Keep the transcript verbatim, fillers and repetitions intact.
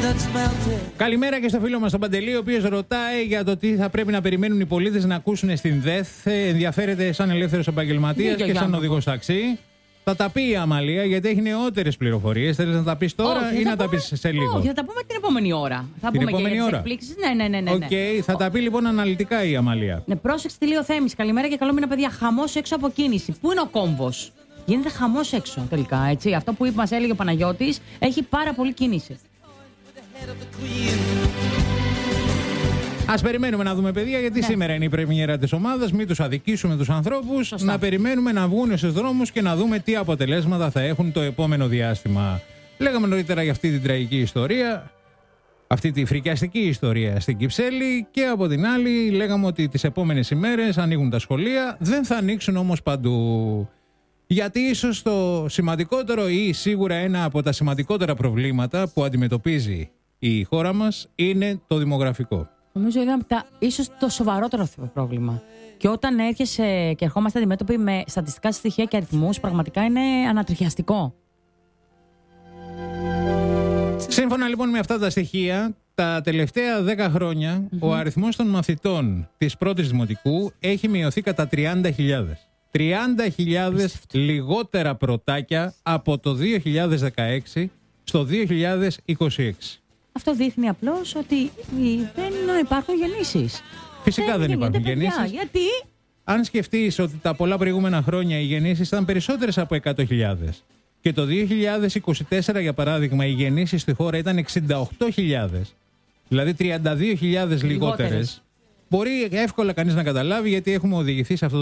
Καλημέρα και στο φίλο μας τον Παντελή, ο οποίος ρωτάει για το τι θα πρέπει να περιμένουν οι πολίτες να ακούσουν στην ΔΕΘ. Ενδιαφέρεται σαν ελεύθερος επαγγελματίας και σαν οδηγός ταξί. Θα τα πει η Αμαλία, γιατί έχει νεότερες πληροφορίες. Θέλεις να τα πεις τώρα Όχι, ή να πούμε... τα πεις σε λίγο? Όχι, θα τα πούμε την επόμενη ώρα. Θα την πούμε επόμενη και ώρα. Εκπλήξεις. Ναι, ναι, ναι. ναι, Οκ, ναι. okay, θα τα πει λοιπόν αναλυτικά η Αμαλία. Ναι, πρόσεξε τη Λίο Θέμης. Καλημέρα και καλό μήνα, παιδιά. Χαμός έξω από κίνηση. Πού είναι ο κόμβος? Γίνεται χαμός έξω τελικά. Έτσι. Αυτό που μας έλεγε ο Παναγιώτης, έχει πάρα πολύ κίνηση. Ας περιμένουμε να δούμε, παιδιά, γιατί ναι. σήμερα είναι η πρεμιέρα της ομάδας. Μην τους αδικήσουμε τους ανθρώπους. Σωστά. Να περιμένουμε να βγουν στους δρόμους και να δούμε τι αποτελέσματα θα έχουν το επόμενο διάστημα. Λέγαμε νωρίτερα για αυτή την τραγική ιστορία, αυτή τη φρικιαστική ιστορία στην Κυψέλη, και από την άλλη λέγαμε ότι τις επόμενες ημέρες ανοίγουν τα σχολεία. Δεν θα ανοίξουν όμως παντού. Γιατί ίσως το σημαντικότερο ή σίγουρα ένα από τα σημαντικότερα προβλήματα που αντιμετωπίζει η χώρα μας είναι το δημογραφικό. Νομίζω είναι από τα, ίσως το σοβαρότερο πρόβλημα. Και όταν έρχεσαι και ερχόμαστε αντιμέτωποι με στατιστικά στοιχεία και αριθμούς, πραγματικά είναι ανατριχιαστικό. Σύμφωνα λοιπόν με αυτά τα στοιχεία, τα τελευταία δέκα χρόνια mm-hmm. ο αριθμός των μαθητών της πρώτης δημοτικού έχει μειωθεί κατά τριάντα χιλιάδες. τριάντα χιλιάδες λιγότερα πρωτάκια από το δύο χιλιάδες δεκαέξι στο δύο χιλιάδες είκοσι έξι. Αυτό δείχνει απλώς ότι δεν υπάρχουν γεννήσεις. Φυσικά δεν, δεν υπάρχουν γεννήσεις. Γιατί? Αν σκεφτείς ότι τα πολλά προηγούμενα χρόνια οι γεννήσεις ήταν περισσότερες από εκατό χιλιάδες και το δύο χιλιάδες είκοσι τέσσερα, για παράδειγμα, οι γεννήσεις στη χώρα ήταν εξήντα οκτώ χιλιάδες, δηλαδή τριάντα δύο χιλιάδες λιγότερες, μπορεί εύκολα κανείς να καταλάβει γιατί έχουμε οδηγηθεί σε αυτό